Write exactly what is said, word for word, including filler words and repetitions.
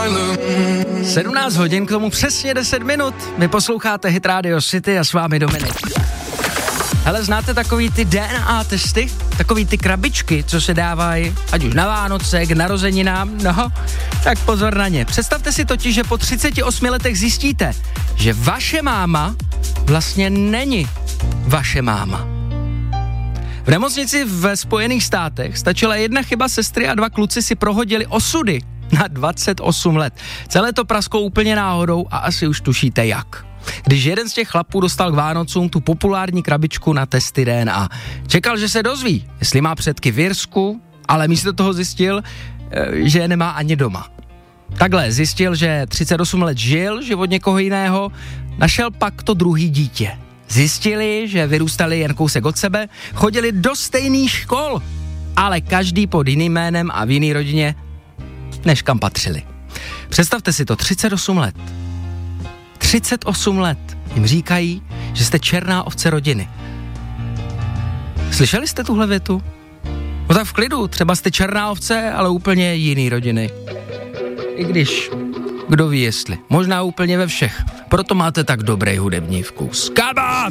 sedmnáct hodin, k tomu přesně deset minut. Vy posloucháte Hit Radio City a s vámi Dominik. Hele, znáte takový ty D N A testy? Takový ty krabičky, co se dávají, ať už na Vánoce, k narozeninám, no, tak pozor na ně. Představte si totiž, že po třiceti osmi letech zjistíte, že vaše máma vlastně není vaše máma. V nemocnici ve Spojených státech stačila jedna chyba sestry a dva kluci si prohodili osudy na dvacet osm let. Celé to prasklo úplně náhodou a asi už tušíte jak. Když jeden z těch chlapů dostal k Vánocům tu populární krabičku na testy D N A. Čekal, že se dozví, jestli má předky v Irsku, ale místo toho zjistil, že je nemá ani doma. Takhle zjistil, že třicet osm let žil život někoho jiného, našel pak to druhý dítě. Zjistili, že vyrůstali jen kousek od sebe, chodili do stejných škol, ale každý pod jiným jménem a v jiný rodině, než kam patřili. Představte si to, třicet osm let. třicet osm let jim říkají, že jste černá ovce rodiny. Slyšeli jste tuhle větu? No tak v klidu, třeba jste černá ovce, ale úplně jiný rodiny. I když, kdo ví jestli, možná úplně ve všech. Proto máte tak dobrý hudební vkus. Kabát!